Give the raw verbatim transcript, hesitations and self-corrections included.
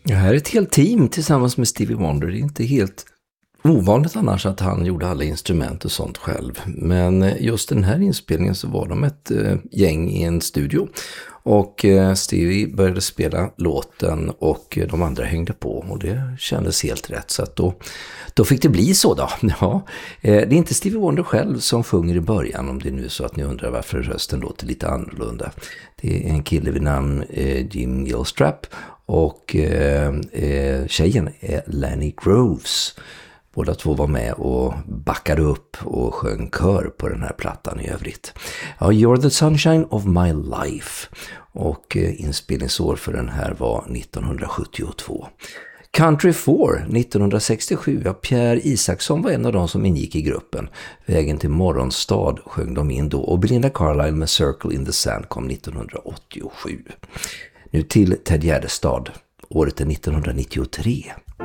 Det här är ett helt team tillsammans med Stevie Wonder. Det är inte helt ovanligt annars att han gjorde alla instrument och sånt själv. Men just den här inspelningen så var de ett eh, gäng i en studio. Och eh, Stevie började spela låten och eh, de andra hängde på. Och det kändes helt rätt. Så att då, då fick det bli så då. Ja, eh, det är inte Stevie Wonder själv som sjunger i början. Om det är nu så att ni undrar varför rösten låter lite annorlunda. Det är en kille vid namn eh, Jim Gilstrap. Och eh, eh, tjejen är Lenny Groves. Båda två var med och backade upp och sjöng kör på den här plattan i övrigt. Ja, You're the Sunshine of My Life. Och eh, inspelningsår för den här var nittonhundrasjuttiotvå. Country four nittonhundrasextiosju. Ja, Pierre Isaksson var en av de som ingick i gruppen. Vägen till Morgonstad sjöng de in då. Och Belinda Carlisle med Circle in the Sand kom nittonhundraåttiosju. Nu till Ted Gärdestad. Året är nittonhundranittiotre.